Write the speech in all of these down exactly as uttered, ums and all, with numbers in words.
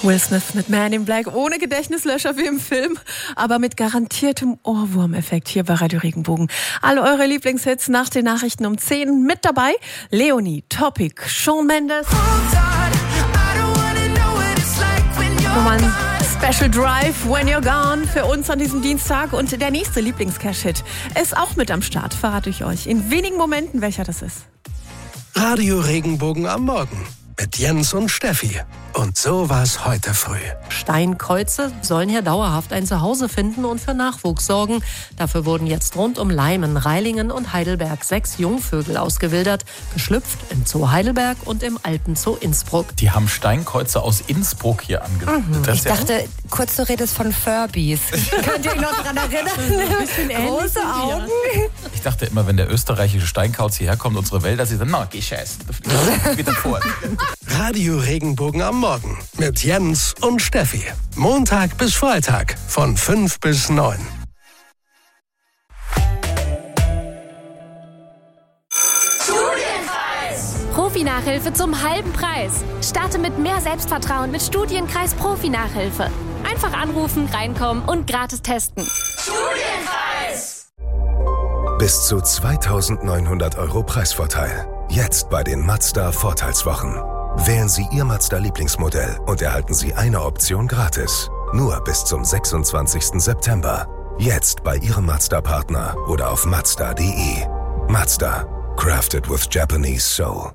Will Smith mit Man in Black, ohne Gedächtnislöscher wie im Film, aber mit garantiertem Ohrwurm-Effekt hier bei Radio Regenbogen. Alle eure Lieblingshits nach den Nachrichten um zehn mit dabei. Leonie, Topic, Shawn Mendes. Nochmal ein Special Drive, When You're Gone, für uns an diesem Dienstag. Und der nächste Lieblings-Cash-Hit ist auch mit am Start, verrate ich euch in wenigen Momenten, welcher das ist. Radio Regenbogen am Morgen mit Jens und Steffi. Und so war's heute früh. Steinkreuze sollen hier dauerhaft ein Zuhause finden und für Nachwuchs sorgen. Dafür wurden jetzt rund um Leimen, Reilingen und Heidelberg sechs Jungvögel ausgewildert, geschlüpft im Zoo Heidelberg und im Alpenzoo Innsbruck. Die haben Steinkreuze aus Innsbruck hier angemeldet. Mhm. Ich dachte, kurz du redest von Furbies. Könnt ihr euch noch daran erinnern? Ein bisschen Große Augen. Ich dachte immer, wenn der österreichische Steinkauz hierher kommt, unsere Wälder, sie sagen, na, geh scheiß. Bitte vor. Radio Regenbogen am Morgen mit Jens und Steffi. Montag bis Freitag von fünf bis neun. Profi-Nachhilfe zum halben Preis. Starte mit mehr Selbstvertrauen mit Studienkreis Profi-Nachhilfe. Einfach anrufen, reinkommen und gratis testen. Studienkreis! Bis zu zweitausendneunhundert Euro Preisvorteil. Jetzt bei den Mazda-Vorteilswochen. Wählen Sie Ihr Mazda-Lieblingsmodell und erhalten Sie eine Option gratis. Nur bis zum sechsundzwanzigsten September. Jetzt bei Ihrem Mazda-Partner oder auf mazda punkt de. Mazda. Crafted with Japanese soul.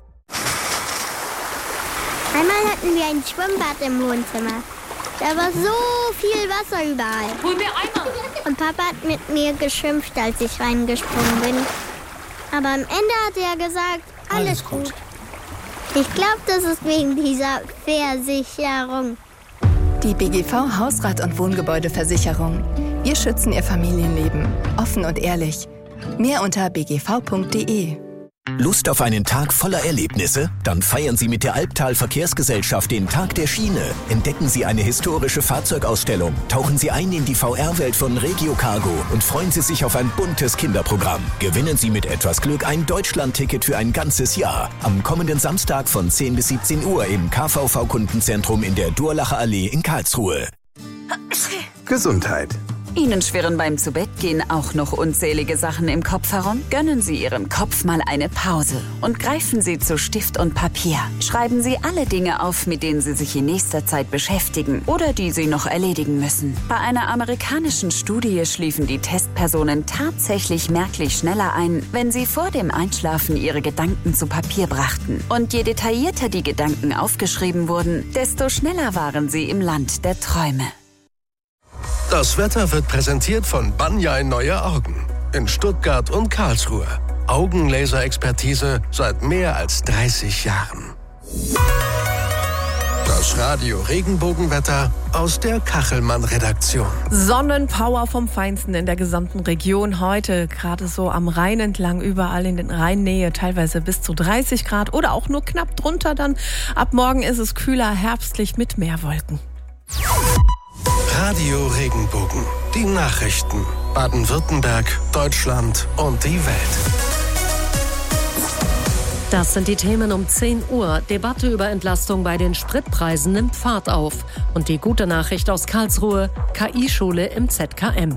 Einmal hatten wir ein Schwimmbad im Wohnzimmer. Da war so viel Wasser überall. Hol mir Eimer! Und Papa hat mit mir geschimpft, als ich reingesprungen bin. Aber am Ende hat er gesagt, alles, alles gut. gut. Ich glaube, das ist wegen dieser Versicherung. Die B G V Hausrat- und Wohngebäudeversicherung. Wir schützen Ihr Familienleben. Offen und ehrlich. Mehr unter b g v punkt de. Lust auf einen Tag voller Erlebnisse? Dann feiern Sie mit der Albtal Verkehrsgesellschaft den Tag der Schiene. Entdecken Sie eine historische Fahrzeugausstellung, tauchen Sie ein in die V R-Welt von Regio Cargo und freuen Sie sich auf ein buntes Kinderprogramm. Gewinnen Sie mit etwas Glück ein Deutschland-Ticket für ein ganzes Jahr. Am kommenden Samstag von zehn bis siebzehn Uhr im K V V-Kundenzentrum in der Durlacher Allee in Karlsruhe. Gesundheit. Ihnen schwirren beim Zubettgehen auch noch unzählige Sachen im Kopf herum? Gönnen Sie Ihrem Kopf mal eine Pause und greifen Sie zu Stift und Papier. Schreiben Sie alle Dinge auf, mit denen Sie sich in nächster Zeit beschäftigen oder die Sie noch erledigen müssen. Bei einer amerikanischen Studie schliefen die Testpersonen tatsächlich merklich schneller ein, wenn sie vor dem Einschlafen ihre Gedanken zu Papier brachten. Und je detaillierter die Gedanken aufgeschrieben wurden, desto schneller waren sie im Land der Träume. Das Wetter wird präsentiert von Banjai Neue Augen in Stuttgart und Karlsruhe. Augenlaser-Expertise seit mehr als dreißig Jahren. Das Radio Regenbogenwetter aus der Kachelmann-Redaktion. Sonnenpower vom Feinsten in der gesamten Region heute. Gerade so am Rhein entlang, überall in den Rheinnähe, teilweise bis zu dreißig Grad oder auch nur knapp drunter dann. Ab morgen ist es kühler, herbstlich mit mehr Wolken. Radio Regenbogen. Die Nachrichten. Baden-Württemberg, Deutschland und die Welt. Das sind die Themen um zehn Uhr. Debatte über Entlastung bei den Spritpreisen nimmt Fahrt auf. Und die gute Nachricht aus Karlsruhe, K I-Schule im Z K M.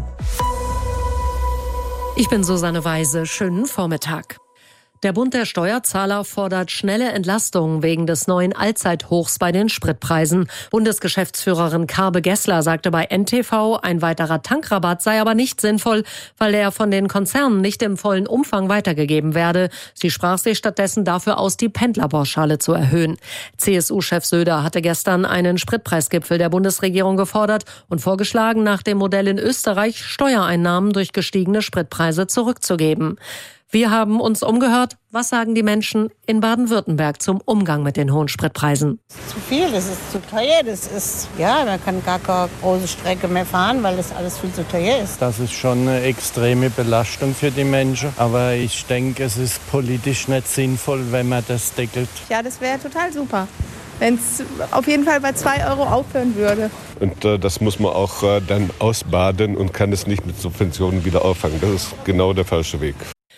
Ich bin Susanne Weise. Schönen Vormittag. Der Bund der Steuerzahler fordert schnelle Entlastung wegen des neuen Allzeithochs bei den Spritpreisen. Bundesgeschäftsführerin Carbe Gessler sagte bei N T V, ein weiterer Tankrabatt sei aber nicht sinnvoll, weil er von den Konzernen nicht im vollen Umfang weitergegeben werde. Sie sprach sich stattdessen dafür aus, die Pendlerpauschale zu erhöhen. C S U-Chef Söder hatte gestern einen Spritpreisgipfel der Bundesregierung gefordert und vorgeschlagen, nach dem Modell in Österreich Steuereinnahmen durch gestiegene Spritpreise zurückzugeben. Wir haben uns umgehört. Was sagen die Menschen in Baden-Württemberg zum Umgang mit den hohen Spritpreisen? Zu viel, das ist zu teuer. Das ist, ja, man kann gar keine große Strecke mehr fahren, weil das alles viel zu teuer ist. Das ist schon eine extreme Belastung für die Menschen. Aber ich denke, es ist politisch nicht sinnvoll, wenn man das deckelt. Ja, das wäre total super, wenn es auf jeden Fall bei zwei Euro aufhören würde. Und äh, das muss man auch äh, dann ausbaden und kann es nicht mit Subventionen wieder auffangen. Das ist genau der falsche Weg.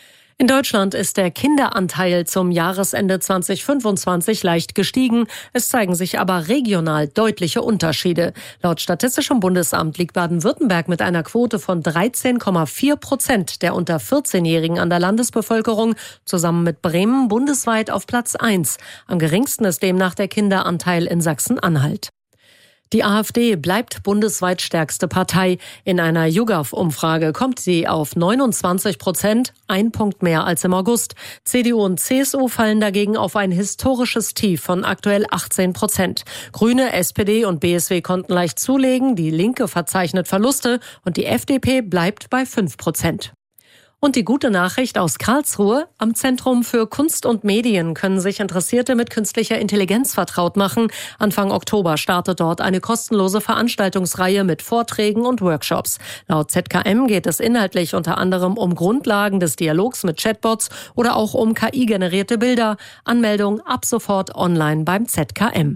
In Deutschland ist der Kinderanteil zum Jahresende zwanzig fünfundzwanzig leicht gestiegen. Es zeigen sich aber regional deutliche Unterschiede. Laut Statistischem Bundesamt liegt Baden-Württemberg mit einer Quote von dreizehn Komma vier Prozent der unter vierzehnjährigen an der Landesbevölkerung zusammen mit Bremen bundesweit auf Platz eins. Am geringsten ist demnach der Kinderanteil in Sachsen-Anhalt. Die AfD bleibt bundesweit stärkste Partei. In einer YouGov-Umfrage kommt sie auf neunundzwanzig Prozent, ein Punkt mehr als im August. C D U und C S U fallen dagegen auf ein historisches Tief von aktuell achtzehn Prozent. Grüne, S P D und B S W konnten leicht zulegen, die Linke verzeichnet Verluste und die F D P bleibt bei fünf Prozent. Und die gute Nachricht aus Karlsruhe: Am Zentrum für Kunst und Medien können sich Interessierte mit künstlicher Intelligenz vertraut machen. Anfang Oktober startet dort eine kostenlose Veranstaltungsreihe mit Vorträgen und Workshops. Laut Z K M geht es inhaltlich unter anderem um Grundlagen des Dialogs mit Chatbots oder auch um K I-generierte Bilder. Anmeldung ab sofort online beim Z K M.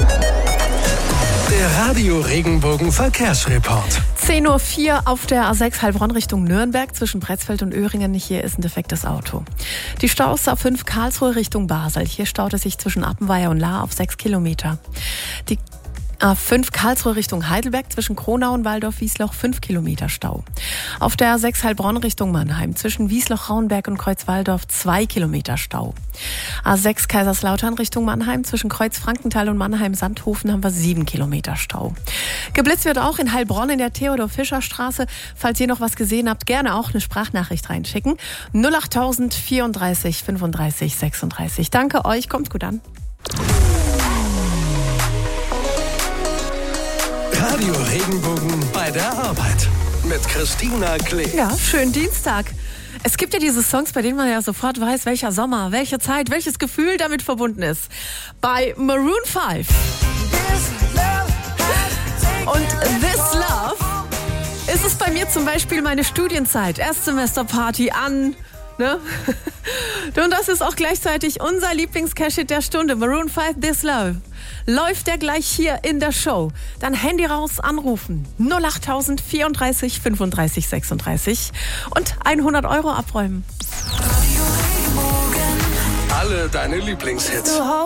Der Radio Regenbogen Verkehrsreport. zehn Uhr vier auf der A sechs Heilbronn Richtung Nürnberg zwischen Pretzfeld und Öhringen. Hier ist ein defektes Auto. Die Staus A fünf Karlsruhe Richtung Basel. Hier staut es sich zwischen Appenweier und Lahr auf sechs Kilometer. Die A fünf Karlsruhe Richtung Heidelberg zwischen Kronau und Waldorf-Wiesloch fünf Kilometer Stau. Auf der A sechs Heilbronn Richtung Mannheim zwischen Wiesloch-Rauenberg und Kreuzwaldorf zwei Kilometer Stau. A sechs Kaiserslautern Richtung Mannheim zwischen Kreuz-Frankenthal und Mannheim-Sandhofen haben wir sieben Kilometer Stau. Geblitzt wird auch in Heilbronn in der Theodor-Fischer-Straße. Falls ihr noch was gesehen habt, gerne auch eine Sprachnachricht reinschicken. null achttausend vierunddreißig fünfunddreißig sechsunddreißig. Danke euch, kommt gut an. Radio Regenbogen bei der Arbeit mit Christina Klee. Ja, schönen Dienstag. Es gibt ja diese Songs, bei denen man ja sofort weiß, welcher Sommer, welche Zeit, welches Gefühl damit verbunden ist. Bei Maroon five. Und This Love ist es bei mir zum Beispiel meine Studienzeit. Erstsemesterparty an... Ne? Und das ist auch gleichzeitig unser Lieblings-Cash-Hit der Stunde. Maroon five, This Love. Läuft der gleich hier in der Show? Dann Handy raus, anrufen. null achttausend vierunddreißig fünfunddreißig sechsunddreißig und hundert Euro abräumen. Alle deine Lieblingshits.